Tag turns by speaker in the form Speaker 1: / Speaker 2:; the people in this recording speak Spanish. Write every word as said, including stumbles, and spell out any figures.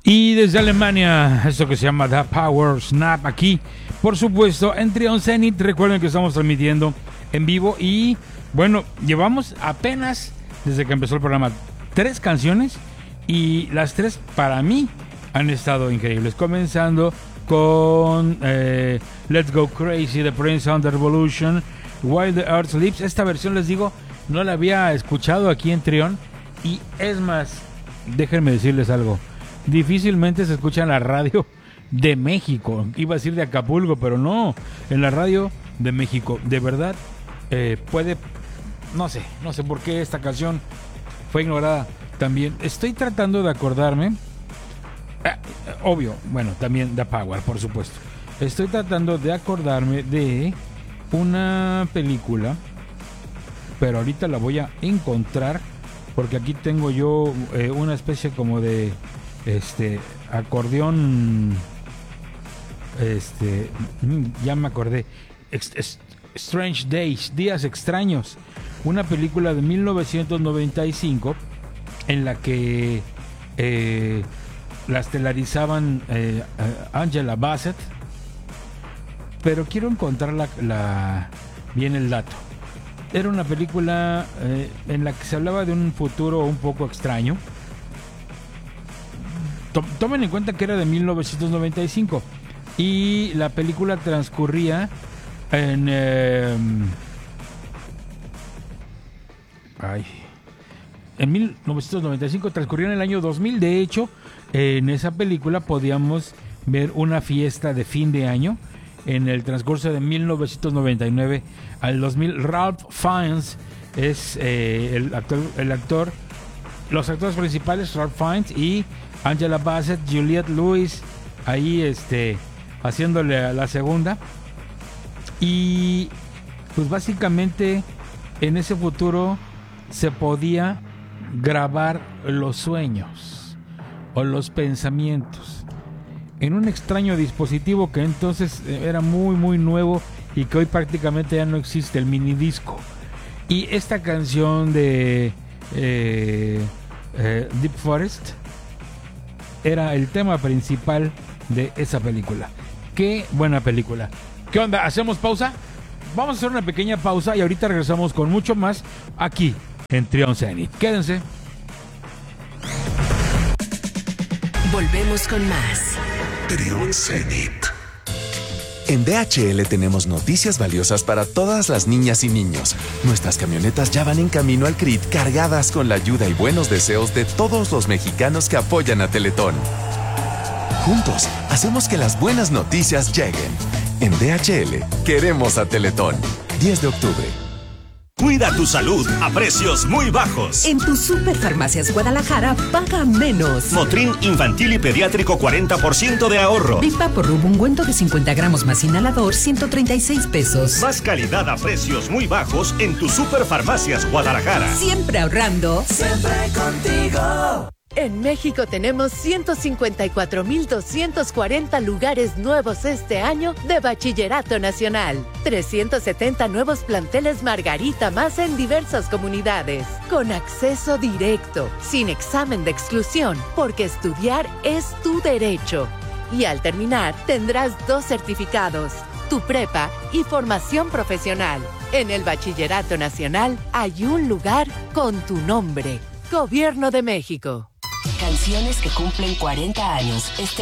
Speaker 1: Y desde Alemania, esto que se llama The Power Snap, aquí, por supuesto, en Trion Zenith. Recuerden que estamos transmitiendo en vivo y, bueno, llevamos apenas, desde que empezó el programa, tres canciones y las tres, para mí, han estado increíbles. Comenzando con eh, Let's Go Crazy, The Prince Under Revolution, While the Earth Sleeps. Esta versión, les digo, no la había escuchado aquí en Trion y es más, déjenme decirles algo. Difícilmente se escucha en la radio de México. Iba a decir de Acapulco, pero no. En la radio de México. De verdad, eh, puede... No sé, no sé por qué esta canción fue ignorada también. Estoy tratando de acordarme. Eh, obvio, bueno, también The Power, por supuesto. Estoy tratando de acordarme de una película, pero ahorita la voy a encontrar, porque aquí tengo yo eh, una especie como de... Este, acordeón. Este, ya me acordé. Strange Days, Días Extraños. Una película de mil novecientos noventa y cinco en la que eh, la estelarizaban eh, Angela Bassett. Pero quiero encontrar la, la, bien el dato. Era una película eh, en la que se hablaba de un futuro un poco extraño. Tomen en cuenta que era de mil novecientos noventa y cinco y la película transcurría en eh, ay, en mil novecientos noventa y cinco, transcurría en el año dos mil. De hecho, en esa película podíamos ver una fiesta de fin de año en el transcurso de mil novecientos noventa y nueve al dos mil. Ralph Fiennes es eh, el actor, el actor, los actores principales, Ralph Fiennes y Angela Bassett, Juliette Lewis, ahí este, haciéndole a la segunda. Y pues básicamente en ese futuro se podía grabar los sueños o los pensamientos en un extraño dispositivo que entonces era muy muy nuevo y que hoy prácticamente ya no existe, el minidisco. Y esta canción de eh, eh, Deep Forest era el tema principal de esa película. Qué buena película. ¿Qué onda? ¿Hacemos pausa? Vamos a hacer una pequeña pausa y ahorita regresamos con mucho más aquí en Trion Zenith. Quédense.
Speaker 2: Volvemos con más
Speaker 3: Trion Zenith.
Speaker 4: En D H L tenemos noticias valiosas para todas las niñas y niños. Nuestras camionetas ya van en camino al C R I T cargadas con la ayuda y buenos deseos de todos los mexicanos que apoyan a Teletón. Juntos, hacemos que las buenas noticias lleguen. En D H L, queremos a Teletón. diez de octubre.
Speaker 5: Cuida tu salud a precios muy bajos.
Speaker 2: En tu Superfarmacias Guadalajara, paga menos.
Speaker 5: Motrin infantil y pediátrico cuarenta por ciento de ahorro.
Speaker 2: Big Vaporub ungüento de cincuenta gramos más inhalador, ciento treinta y seis pesos.
Speaker 5: Más calidad a precios muy bajos en tu Superfarmacias Guadalajara.
Speaker 2: Siempre ahorrando.
Speaker 6: Siempre contigo.
Speaker 7: En México tenemos ciento cincuenta y cuatro mil doscientos cuarenta lugares nuevos este año de Bachillerato Nacional. trescientos setenta nuevos planteles Margarita más en diversas comunidades. Con acceso directo, sin examen de exclusión, porque estudiar es tu derecho. Y al terminar, tendrás dos certificados, tu prepa y formación profesional. En el Bachillerato Nacional hay un lugar con tu nombre. Gobierno de México.
Speaker 2: Canciones que cumplen cuarenta años. Este